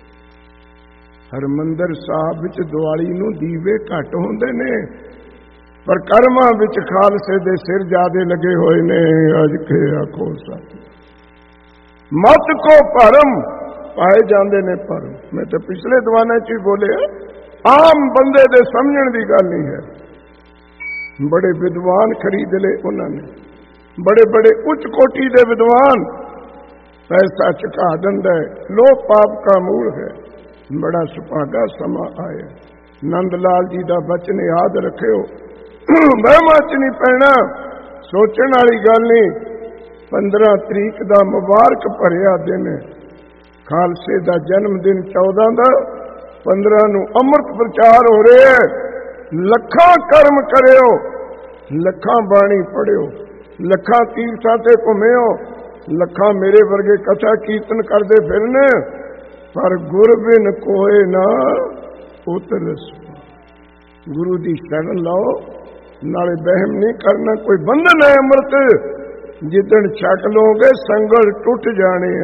ਹਰਿਮੰਦਰ ਸਾਹਿਬ ਵਿੱਚ ਦੀਵਾਲੀ ਨੂੰ ਦੀਵੇ ਘੱਟ ਹੁੰਦੇ ਨੇ, ਪਰ ਕਰਮਾਂ ਵਿੱਚ ਖਾਲਸੇ ਦੇ ਸਿਰ ਜ਼ਿਆਦੇ ਲੱਗੇ ਹੋਏ ਨੇ। ਅੱਜ ਕੇ ਆਖੋ ਸਰ, ਮਤ ਕੋ ਭਰਮ ਪਾਏ ਜਾਂਦੇ ਨੇ ਭਰਮ। ਮੈਂ ਤਾਂ ਪਿਛਲੇ ਦੀਵਾਨਾਂ 'ਚ ਹੀ ਬੋਲਿਆ, ਆਮ ਬੰਦੇ ਦੇ ਸਮਝਣ ਦੀ ਗੱਲ ਨਹੀਂ ਹੈ। ਬੜੇ ਵਿਦਵਾਨ ਖਰੀਦ ਲਏ ਉਹਨਾਂ ਨੇ, ਬੜੇ ਬੜੇ ਉੱਚ ਕੋਟੀ ਦੇ ਵਿਦਵਾਨ। ਪੈਸਾ ਚੁਕਾ ਦਿੰਦਾ ਹੈ, ਲੋਭ ਪਾਪ ਕਾ ਮੂਲ ਹੈ। ਬੜਾ ਸੁਭਾਗਾ ਸਮਾਂ ਆਇਆ। ਨੰਦ ਲਾਲ ਜੀ ਦਾ ਬਚਨ ਯਾਦ ਰੱਖਿਓ, ਵਹਿਮਾਂ 'ਚ ਨਹੀਂ ਪੈਣਾ। ਸੋਚਣ ਵਾਲੀ ਗੱਲ ਨਹੀਂ। 15 ਤਰੀਕ ਦਾ ਮੁਬਾਰਕ ਭਰਿਆ ਦਿਨ ਹੈ, ਖਾਲਸੇ ਦਾ ਜਨਮ ਦਿਨ 14 ਦਾ, 15 ਨੂੰ ਅੰਮ੍ਰਿਤ ਪ੍ਰਚਾਰ ਹੋ ਰਿਹਾ ਹੈ। ਲੱਖਾਂ ਕਰਮ ਕਰਿਓ, ਲੱਖਾਂ ਬਾਣੀ ਪੜਿਓ, ਲੱਖਾਂ ਤੀਰਥਾਂ ਤੇ ਘੁੰਮਿਓ, ਲੱਖਾਂ ਮੇਰੇ ਵਰਗੇ ਕਥਾ ਕੀਰਤਨ ਕਰਦੇ ਫਿਰਨ, ਪਰ ਗੁਰ ਬਿਨ ਕੋਏ ਨਾ ਉਤਰਸ। ਗੁਰੂ ਦੀ ਸ਼ਰਨ ਲਾਓ, ਨਾਲੇ ਵਹਿਮ ਨਹੀਂ ਕਰਨਾ। ਕੋਈ ਬੰਧਨ ਹੈ ਅੰਮ੍ਰਿਤ, ਜਿੱਦਣ ਛਕ ਲੋਗੇ ਸੰਗਲ ਟੁੱਟ ਜਾਣੇ ਹੈ,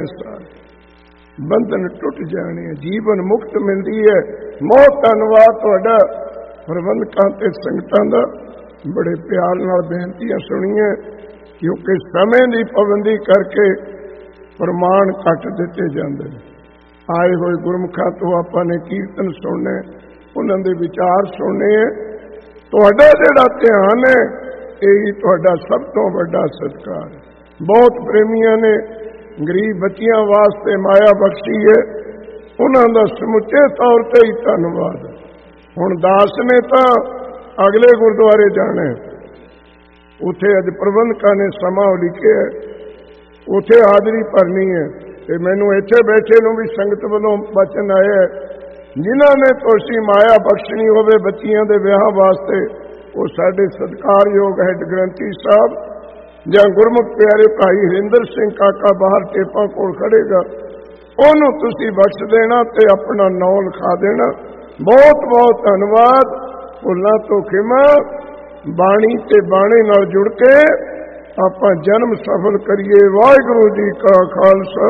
ਸਾਰੇ ਬੰਧਨ ਟੁੱਟ ਜਾਣੇ ਹੈ, ਜੀਵਨ ਮੁਕਤ ਮਿਲਦੀ ਹੈ। ਬਹੁਤ ਧੰਨਵਾਦ ਤੁਹਾਡਾ ਪ੍ਰਬੰਧਕਾਂ ਤੇ ਸੰਗਤਾਂ ਦਾ। ਬੜੇ ਪਿਆਰ ਨਾਲ ਬੇਨਤੀਆਂ ਸੁਣੀਆਂ, ਕਿਉਂਕਿ ਸਮੇਂ ਦੀ ਪਾਬੰਦੀ ਕਰਕੇ ਪ੍ਰਮਾਣ ਘੱਟ ਦਿੱਤੇ ਜਾਂਦੇ ਨੇ। ਆਏ ਹੋਏ ਗੁਰਮੁਖਾਂ ਤੋਂ ਆਪਾਂ ਨੇ ਕੀਰਤਨ ਸੁਣਨੇ, ਉਹਨਾਂ ਦੇ ਵਿਚਾਰ ਸੁਣਨੇ। ਤੁਹਾਡਾ ਜਿਹੜਾ ਧਿਆਨ ਹੈ, ਇਹੀ ਤੁਹਾਡਾ ਸਭ ਤੋਂ ਵੱਡਾ ਸਤਿਕਾਰ ਹੈ। ਬਹੁਤ ਪ੍ਰੇਮੀਆਂ ਨੇ ਗਰੀਬ ਬੱਚਿਆਂ ਵਾਸਤੇ ਮਾਇਆ ਬਖਸ਼ੀ ਹੈ, ਉਹਨਾਂ ਦਾ ਸਮੁੱਚੇ ਤੌਰ ਤੇ ਹੀ ਧੰਨਵਾਦ। ਹੁਣ ਦਾਸ ਨੇ ਤਾਂ ਅਗਲੇ ਗੁਰਦੁਆਰੇ ਜਾਣਾ, ਉੱਥੇ ਅੱਜ ਪ੍ਰਬੰਧਕਾਂ ਨੇ ਸਮਾਂ ਲਿਖਿਆ, ਉੱਥੇ ਹਾਜ਼ਰੀ ਭਰਨੀ ਹੈ। ਤੇ ਮੈਨੂੰ ਇੱਥੇ ਬੈਠੇ ਨੂੰ ਵੀ ਸੰਗਤ ਵੱਲੋਂ ਬਚਨ ਆਇਆ, ਜਿਨ੍ਹਾਂ ਨੇ ਤੁਸੀਂ ਮਾਇਆ ਬਖਸ਼ਣੀ ਹੋਵੇ ਬੱਚੀਆਂ ਦੇ ਵਿਆਹ ਵਾਸਤੇ, ਉਹ ਸਾਡੇ ਸਤਿਕਾਰਯੋਗ ਹੈੱਡ ਗ੍ਰੰਥੀ ਸਾਹਿਬ ਜਾਂ ਗੁਰਮੁਖ ਪਿਆਰੇ ਭਾਈ ਹਰਿੰਦਰ ਸਿੰਘ ਕਾਕਾ ਬਾਹਰ ਟੇਪਾਂ ਕੋਲ ਖੜੇਗਾ, ਉਹਨੂੰ ਤੁਸੀਂ ਬਖਸ਼ ਦੇਣਾ ਤੇ ਆਪਣਾ ਨਾਂ ਲਿਖਾ ਦੇਣਾ। ਬਹੁਤ ਬਹੁਤ ਧੰਨਵਾਦ। ਭੁੱਲਾਂ ਤੋਂ ਖਿਮਾ। ਬਾਣੀ ਤੇ ਬਾਣੇ ਨਾਲ ਜੁੜ ਕੇ ਆਪਾਂ ਜਨਮ ਸਫਲ ਕਰੀਏ। ਵਾਹਿਗੁਰੂ ਜੀ ਕਾ ਖਾਲਸਾ,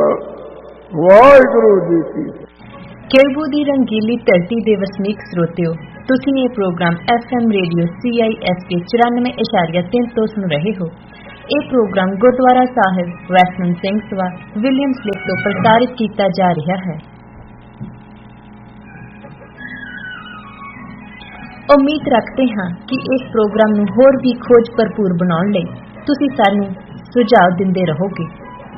ਵਾਹਿਗੁਰੂ ਜੀ ਕੀ ਫਤਿਹ। ਕੇਰਬੂ ਦੀ ਰੰਗੀਲੀ ਧਰਤੀ ਦੇ ਵਸਨੀਕ ਸਰੋਤਿਓ, ਤੁਸੀਂ ਇਹ ਪ੍ਰੋਗਰਾਮ FM ਰੇਡੀਓ CISK 94.3 ਤੋਂ ਸੁਣ ਰਹੇ ਹੋ। ਇਹ ਪ੍ਰੋਗਰਾਮ ਗੁਰਦੁਆਰਾ ਸਾਹਿਬ ਵੈਸਟਲੈਂਡ ਸਿੰਘ ਸਭਾ ਵਿਲੀਅਮਸਲਿਪ ਤੋਂ ਪ੍ਰਸਾਰਿਤ ਕੀਤਾ ਜਾ ਰਿਹਾ ਹੈ। ਉਮੀਦ ਰੱਖਦੇ ਹਾਂ ਕਿ ਇਸ ਪ੍ਰੋਗਰਾਮ ਨੂੰ ਹੋਰ ਵੀ ਖੋਜ ਭਰਪੂਰ ਬਣਾਉਣ ਲਈ ਤੁਸੀਂ ਸਾਨੂੰ ਸੁਝਾਅ ਦਿੰਦੇ ਰਹੋਗੇ।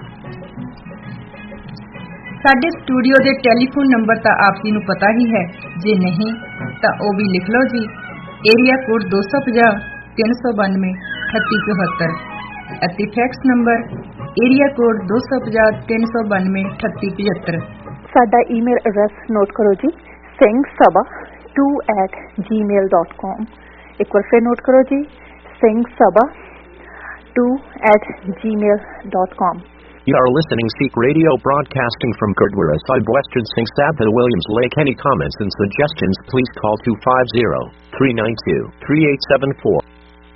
ਸਾਡੇ ਸਟੂਡੀਓ ਦੇ ਟੈਲੀਫੋਨ ਨੰਬਰ ਤਾਂ ਆਪ ਜੀ ਨੂੰ ਪਤਾ ਹੀ ਹੈ, ਜੇ ਨਹੀਂ ਤਾਂ ਉਹ ਵੀ ਲਿਖ ਲਓ ਜੀ। ਏਰੀਆ ਕੋਡ 250 392 3874 ਅਤੇ ਫੈਕਸ ਨੰਬਰ ਏਰੀਆ ਕੋਡ 250 392 3875। ਸਾਡਾ ਈਮੇਲ ਐਡਰੈਸ ਨੋਟ ਕਰੋ ਜੀ, singhsabha2@gmail.com। ਇੱਕ ਵਾਰ ਫਿਰ ਨੋਟ ਕਰੋ ਜੀ, singhsabha2@gmail.com। You are listening Sikh Radio broadcasting from Gurdwara Sahib Western Singh Sabha Williams Lake. Any comments and suggestions please call 250-392-3874.